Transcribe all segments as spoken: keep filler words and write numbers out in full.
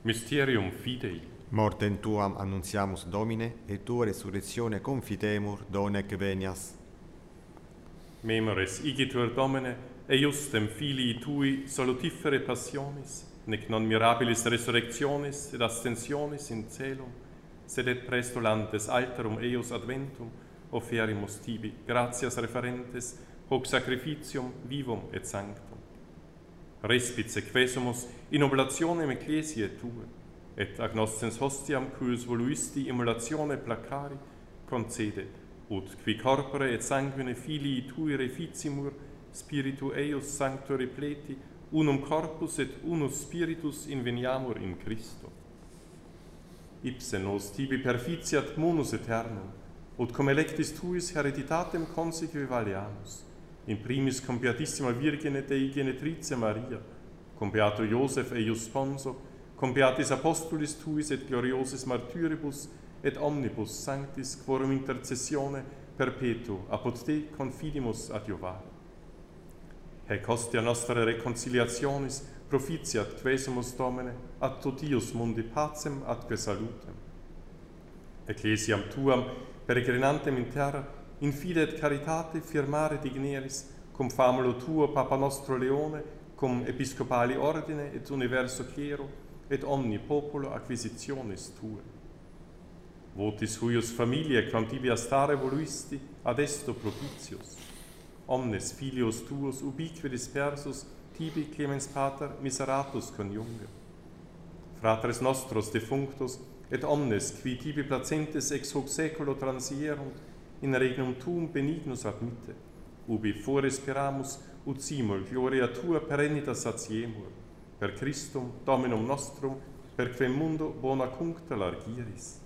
Mysterium Fidei. Mortem tuam annuntiamus, Domine, et tua resurrectione confitemur, donec venias. Memores igitur Domine, eiustem filii tui salutifere passionis, nec non mirabilis resurrectionis et ascensionis in celum, sed et prestulantes alterum eius adventum, offerimus tibi gratias referentes, hoc sacrificium vivum et sanctum. Respit sequesumus in oblationem ecclesiae tue, et agnoscens hostiam cuius voluisti immolatione placari, concede, ut qui corpore et sanguine filii tui reficimur, spiritu eius sancto repleti, unum corpus et unus spiritus inveniamur in Christo. Ipse nos tibi perficiat munus aeternum, ut cum electis tuis hereditatem conseque valeamus, in primis cum beatissima Virgine Dei Genetrice Maria, cum beato Iosef eius sponso, cum beatis apostolis tuis et gloriosis martyribus, et omnibus sanctis quorum intercessione perpetuo apud te confidimus adiuvare. Hec hostia nostra reconciliationis propitiat quesumus Domine ad totius mundi pacem atque salutem. Ecclesiam tuam peregrinantem in terra in fide et caritate firmare digneris, cum famulo tuo Papa nostro Leone, cum episcopali ordine et universo clero, et omni populo acquisitionis tue. Votis huius familiae quam tibi astare voluisti ad esto propitius. Omnes filios tuos ubique dispersus tibi clemens pater miseratus coniunge. Fratres nostros defunctos et omnes qui tibi placentes ex hoc saeculo transierunt in regnum tuum benignus admitte, ubi foresperamus ut simul gloria tua perennita satiemur, per Christum Dominum nostrum, per quem mundo bona cuncta largiris.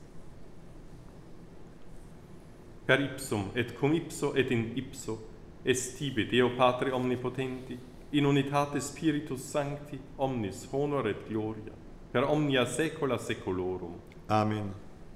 Per ipsum et cum ipso et in ipso est tibi Deo Patre omnipotenti, in unitate Spiritus Sancti omnis honor et gloria, per omnia saecula saeculorum. Amen.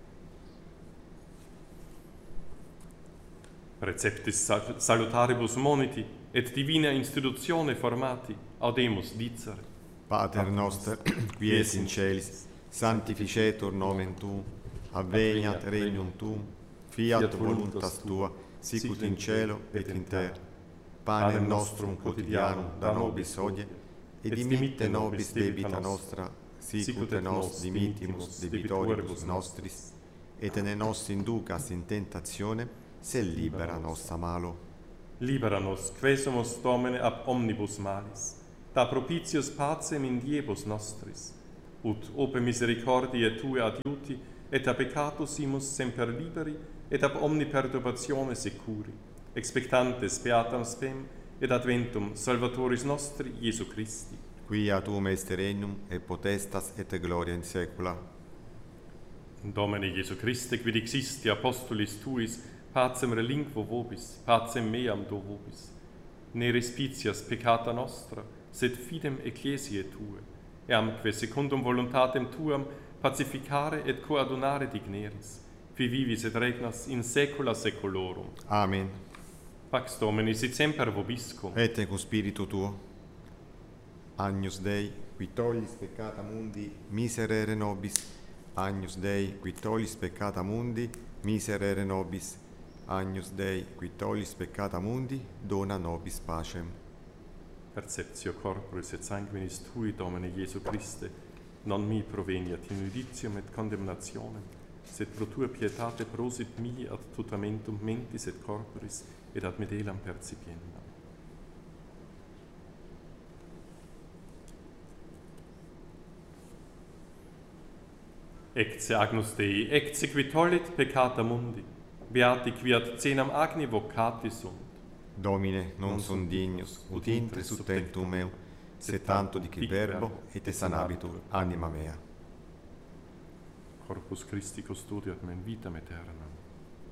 Preceptis salutaribus moniti et divina institutione formati audemus dicere. Pater noster, qui es in celis, sanctificetur nomen tuum, adveniat regnum tuum, fiat voluntas tua, sicut in cielo et in terra. Panem nostrum quotidianum da nobis hodie, et dimitte nobis debita nostra, sicut et nos dimittimus debitoribus nostris, et ne nos inducas in tentationem, sed libera nos a malo. Libera nos, quesumus Domine ab omnibus malis, da propitius pacem in diebus nostris, ut ope misericordiae tue adiuti, et a peccatusimus semper liberi, et ab omni perturbatione securi, expectantes beatam spem, et adventum Salvatoris nostri Iesu Christi. Quia tuum est regnum, et potestas et gloria in saecula. Domine Iesu Christe, quid existi apostolis tuis, pacem relinquo vobis, pacem meam do vobis. Ne respicias peccata nostra, sed fidem ecclesiae tue, eamque secundum voluntatem tuam pacificare et coadunare digneris, qui vivis et regnas in saecula saeculorum. Amen. Pax Domini sit semper vobiscum. Et cum spiritu tuo. Agnus Dei, qui tollis peccata mundi, miserere nobis. Agnus Dei, qui tollis peccata mundi, miserere nobis. Agnus Dei, qui tollis peccata mundi, dona nobis pacem. Perceptio corporis et sanguinis tui, Domine Iesu Christe, non mi proveniat in judicium et condemnationem, sed pro tua pietate prosit mihi ad tutamentum mentis et corporis, et ad medelam percipiendam. Ecce Agnus Dei, ecce qui tollit peccata mundi, beati qui ad cenam agni vocati sunt. Domine, non sunt dignus, ut intre sub tentum meu, sed tanto dicit verbo, et sanabitur anima mea. Corpus Christi custodiat me in vitam aeternam.